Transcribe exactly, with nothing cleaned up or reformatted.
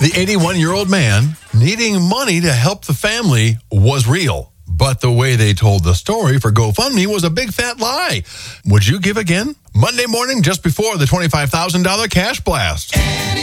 The eighty-one-year-old man needing money to help the family was real, but the way they told the story for GoFundMe was a big fat lie. Would you give again? Monday morning, just before the twenty-five thousand dollars cash blast.